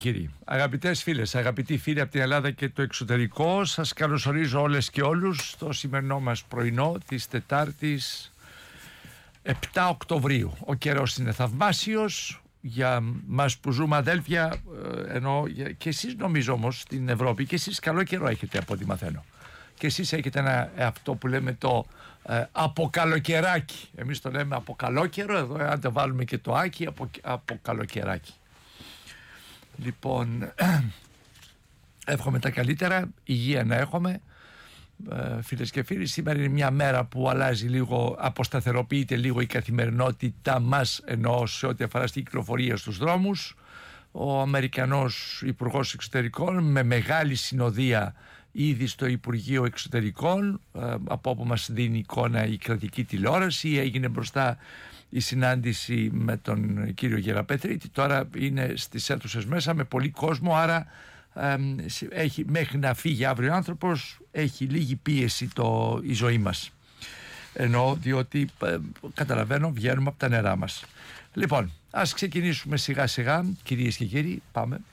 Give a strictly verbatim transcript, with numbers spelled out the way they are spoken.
Κύριοι, αγαπητές φίλες, αγαπητοί φίλοι από την Ελλάδα και το εξωτερικό, σας καλωσορίζω όλες και όλους στο σημερινό μας πρωινό της Τετάρτης επτά Οκτωβρίου. Ο καιρός είναι θαυμάσιος για μας που ζούμε αδέλφια, ενώ και εσείς νομίζω όμως στην Ευρώπη, και εσείς καλό καιρό έχετε από ό,τι μαθαίνω. Και εσείς έχετε ένα, αυτό που λέμε το ε, αποκαλοκαιράκι. Εμείς το λέμε αποκαλόκαιρο, εδώ αν το βάλουμε και το άκι, απο, αποκαλοκαιράκι. Λοιπόν, εύχομαι τα καλύτερα, υγεία να έχουμε, ε, φίλες και φίλοι. Σήμερα είναι μια μέρα που αλλάζει λίγο, αποσταθεροποιείται λίγο η καθημερινότητά μας, ενώ σε ό,τι αφορά στην κυκλοφορία στους δρόμους. Ο Αμερικανός Υπουργός Εξωτερικών με μεγάλη συνοδεία ήδη στο Υπουργείο Εξωτερικών, ε, από όπου μας δίνει εικόνα η κρατική τηλεόραση. Έγινε μπροστά η συνάντηση με τον κύριο Γεραπετρίτη, τώρα είναι στις αίθουσες μέσα με πολύ κόσμο, άρα ε, έχει, μέχρι να φύγει αύριο ο άνθρωπος έχει λίγη πίεση το, η ζωή μας, ενώ διότι ε, καταλαβαίνω βγαίνουμε από τα νερά μας. Λοιπόν, ας ξεκινήσουμε σιγά σιγά, κυρίες και κύριοι, πάμε.